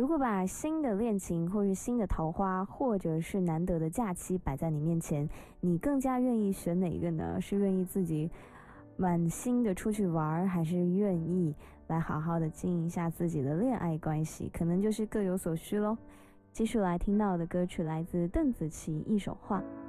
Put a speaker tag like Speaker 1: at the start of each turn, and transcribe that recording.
Speaker 1: 如果把新的恋情或是新的桃花或者是难得的假期摆在你面前，你更加愿意选哪一个呢？是愿意自己满心的出去玩，还是愿意来好好的经营一下自己的恋爱关系？可能就是各有所需咯。接下来听到的歌曲来自邓紫棋一首画。